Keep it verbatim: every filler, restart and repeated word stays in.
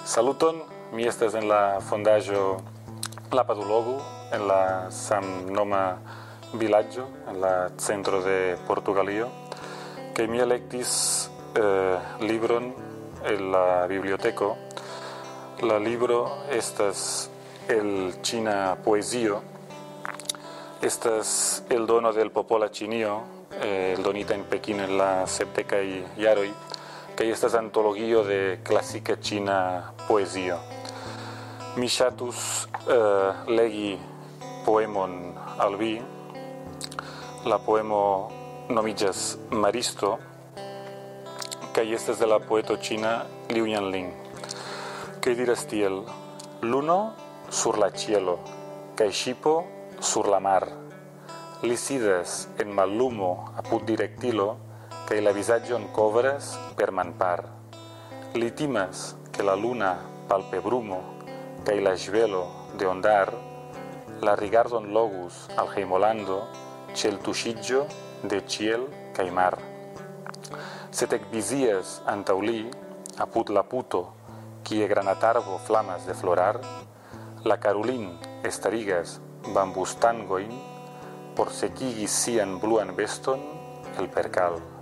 Saluton, mi estas en la fondaĵo La Padulogu, en la samnoma vilaĝo, en la centro de Portugalio, kaj mi elektis eh, libron en la biblioteko. La libro estas el ĉina poezio, estas el dono del popola Ĉinio, eh, eldonita en Pekino en la sepdekaj jaroj, kaj estas antologio de klasika ĉina poezio. Mi ŝatus eh, legi poemon al vi. La poemo nomiĝas Maristo kaj estas de la poeto ĉina Liu Yanling, kaj diras tiel: luno sur la ĉielo kaj ŝipo sur la mar. Li sidas en mallumo apud direktilo kaj la vizaĝon kovras per manpar. Li timas ke la luna palpe brumo kaj la ĵvelo de ondar la rigardon logus al hejmolando ĉe l tuŝiĝo de ĉiel kaj mar. Sed ekvizias antaŭ li, apud la puto, kie granatarbo flamas de florar, la karulin estarigas bambustangojn por sekigi sian bluan veston el perkal.